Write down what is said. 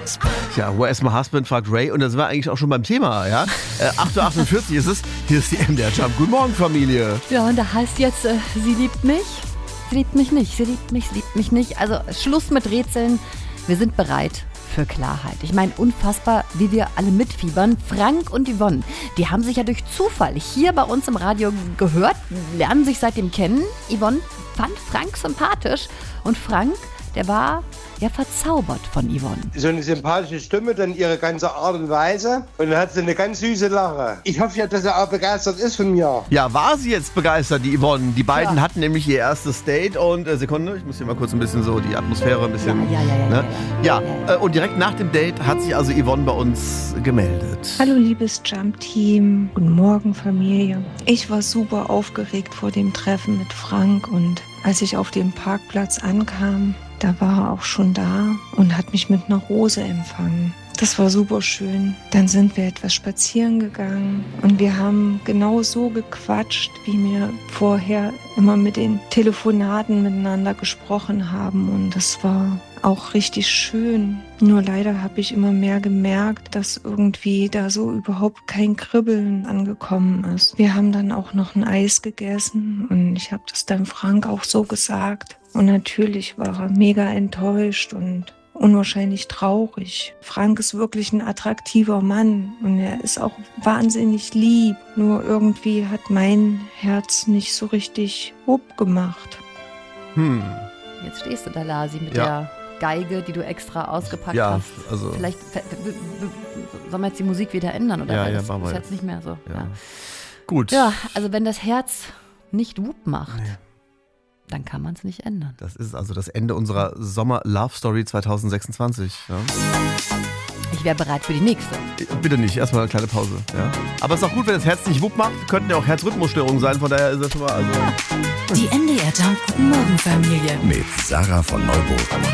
Tja, Where's My Husband, fragt Ray. Und das war eigentlich auch schon beim Thema, ja? 8:48 Uhr ist es. Hier ist die MDR Jump. Guten Morgen, Familie. Ja, und da heißt jetzt, sie liebt mich. Sie liebt mich nicht. Sie liebt mich nicht. Also Schluss mit Rätseln. Wir sind bereit für Klarheit. Ich meine, unfassbar, wie wir alle mitfiebern. Frank und Yvonne, die haben sich ja durch Zufall hier bei uns im Radio gehört, lernen sich seitdem kennen. Yvonne fand Frank sympathisch und Frank, der war ja verzaubert von Yvonne. So eine sympathische Stimme, dann ihre ganze Art und Weise und dann hat sie eine ganz süße Lache. Ich hoffe ja, dass er auch begeistert ist von mir. Ja, war sie jetzt begeistert, die Yvonne? Die beiden hatten nämlich ihr erstes Date und, Sekunde, ich muss hier mal kurz ein bisschen so die Atmosphäre ein bisschen... Ja, und direkt nach dem Date hat sich also Yvonne bei uns gemeldet. Hallo liebes Jump-Team, guten Morgen Familie. Ich war super aufgeregt vor dem Treffen mit Frank und als ich auf dem Parkplatz ankam, da war er auch schon da und hat mich mit einer Rose empfangen. Das war super schön. Dann sind wir etwas spazieren gegangen und wir haben genau so gequatscht, wie wir vorher immer mit den Telefonaten miteinander gesprochen haben. Und das war auch richtig schön. Nur leider habe ich immer mehr gemerkt, dass irgendwie da so überhaupt kein Kribbeln angekommen ist. Wir haben dann auch noch ein Eis gegessen und ich habe das dann Frank auch so gesagt. Und natürlich war er mega enttäuscht und unwahrscheinlich traurig. Frank ist wirklich ein attraktiver Mann und er ist auch wahnsinnig lieb. Nur irgendwie hat mein Herz nicht so richtig wupp gemacht. Jetzt stehst du da, Lasi, mit der Geige, die du extra ausgepackt hast. Also vielleicht sollen wir jetzt die Musik wieder ändern, oder? Ja, das machen wir ist jetzt nicht mehr so. Ja. Gut. Ja, also wenn das Herz nicht wupp macht, dann kann man es nicht ändern. Das ist also das Ende unserer Sommer-Love-Story 2026. Ja? Ich wäre bereit für die nächste. Bitte nicht, erstmal eine kleine Pause. Ja? Aber es ist auch gut, wenn das Herz nicht wupp macht, könnten ja auch Herzrhythmusstörungen sein, von daher ist das schon mal... Also die MDR Jump Guten Morgen Familie mit Sarah von Neuburg.